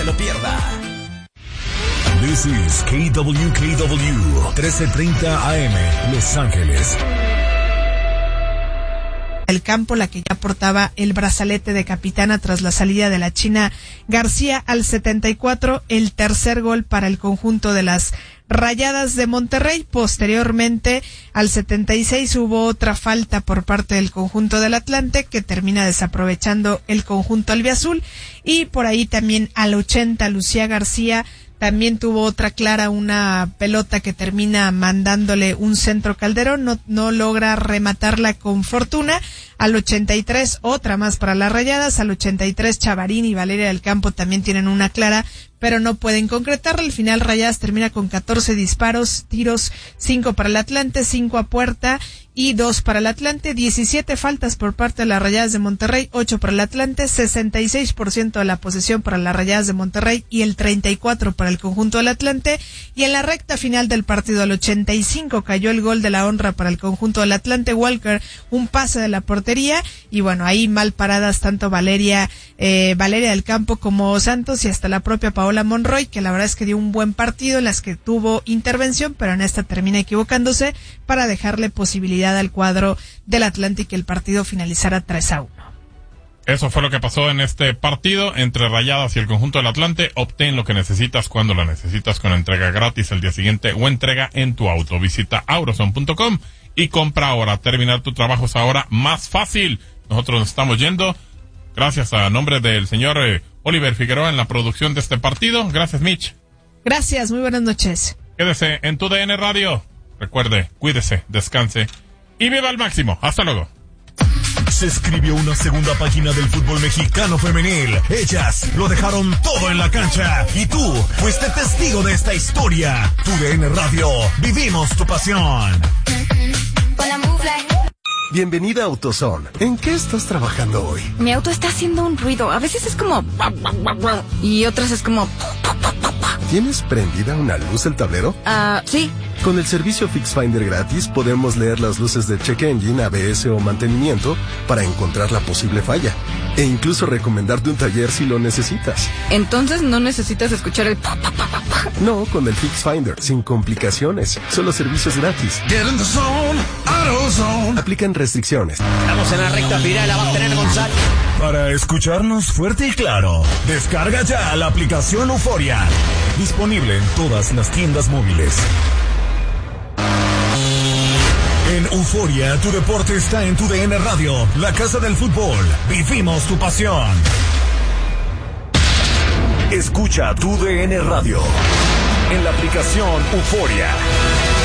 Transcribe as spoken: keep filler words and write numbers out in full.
lo pierda. This is K W K W trece treinta A M, Los Ángeles. El campo, la que ya portaba el brazalete de capitana tras la salida de la China García al setenta y cuatro, el tercer gol para el conjunto de las Rayadas de Monterrey. Posteriormente, al setenta y seis, hubo otra falta por parte del conjunto del Atlante que termina desaprovechando el conjunto albiazul, y por ahí también al ochenta, Lucía García también tuvo otra clara, una pelota que termina mandándole un centro Calderón, no, no logra rematarla con fortuna. Al ochenta y tres, otra más para las Rayadas. Al ochenta y tres, Chavarín y Valeria del Campo también tienen una clara, pero no pueden concretarla. Al final, Rayadas termina con catorce disparos, tiros, cinco para el Atlante, cinco a puerta y dos para el Atlante. diecisiete faltas por parte de las Rayadas de Monterrey, ocho para el Atlante, sesenta y seis por ciento de la posesión para las Rayadas de Monterrey y el treinta y cuatro por ciento para el conjunto del Atlante. Y en la recta final del partido, al ochenta y cinco, cayó el gol de la honra para el conjunto del Atlante. Walker, un pase de la portería, y bueno, ahí mal paradas tanto Valeria, eh, Valeria del Campo como Santos, y hasta la propia Paola Monroy, que la verdad es que dio un buen partido en las que tuvo intervención, pero en esta termina equivocándose para dejarle posibilidad al cuadro del Atlante y que el partido finalizara tres a uno. Eso fue lo que pasó en este partido entre Rayadas y el conjunto del Atlante. Obtén lo que necesitas cuando lo necesitas con entrega gratis el día siguiente o entrega en tu auto. Visita auroson punto com y compra ahora. Terminar tu trabajo es ahora más fácil. Nosotros nos estamos yendo. Gracias a nombre del señor eh, Oliver Figueroa en la producción de este partido. Gracias, Mitch. Gracias, muy buenas noches. Quédese en tu D N Radio. Recuerde, cuídese, descanse y viva al máximo. Hasta luego. Se escribió una segunda página del fútbol mexicano femenil. Ellas lo dejaron todo en la cancha y tú fuiste testigo de esta historia. Tu D N Radio, vivimos tu pasión. Bienvenida a AutoZone. ¿En qué estás trabajando hoy? Mi auto está haciendo un ruido. A veces es como... y otras es como... ¿Tienes prendida una luz el tablero? Ah, uh, sí. Con el servicio FixFinder gratis podemos leer las luces de check engine, A B S o mantenimiento para encontrar la posible falla e incluso recomendarte un taller si lo necesitas. Entonces no necesitas escuchar el... No, con el FixFinder, sin complicaciones, solo servicios gratis. Get in the zone, AutoZone. Aplican restricciones. Estamos en la recta final, la va a tener González. Para escucharnos fuerte y claro, descarga ya la aplicación Euforia. Disponible en todas las tiendas móviles. En Euforia, tu deporte está en tu D N Radio, la casa del fútbol. Vivimos tu pasión. Escucha tu D N Radio en la aplicación Euforia.